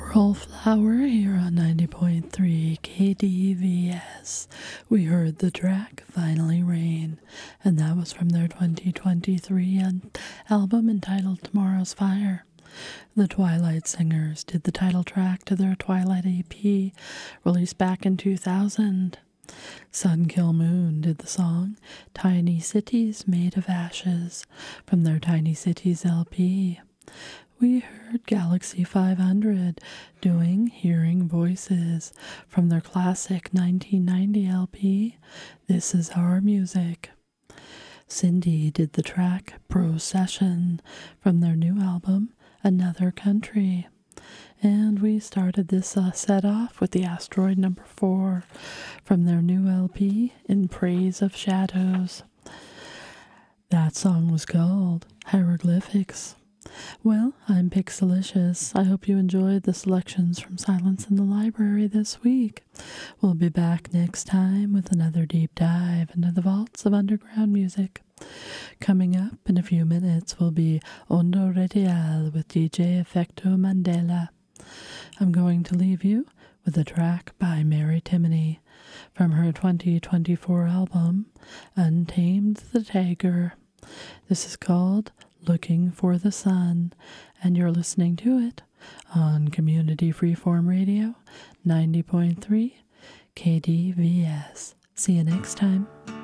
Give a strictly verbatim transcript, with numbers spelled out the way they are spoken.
Coral Flower here on ninety point three K D V S. We heard the track Finally Rain, and that was from their twenty twenty-three album entitled Tomorrow's Fire. The Twilight Singers did the title track to their Twilight E P, released back in two thousand. Sun Kill Moon did the song Tiny Cities Made of Ashes from their Tiny Cities L P. We heard Galaxy five hundred doing Hearing Voices from their classic nineteen ninety L P, This Is Our Music. Cindy did the track Procession from their new album, Another Country. And we started this uh, set off with the Asteroid Number four from their new L P, In Praise of Shadows. That song was called Hieroglyphics. Well, I'm Pixelicious. I hope you enjoyed the selections from Silence in the Library this week. We'll be back next time with another deep dive into the vaults of underground music. Coming up in a few minutes will be Ondo Radial with D J Effecto Mandela. I'm going to leave you with a track by Mary Timony from her twenty twenty-four album, Untamed the Tiger. This is called Looking for the Sun, and you're listening to it on Community Freeform Radio, ninety point three K D V S. See you next time.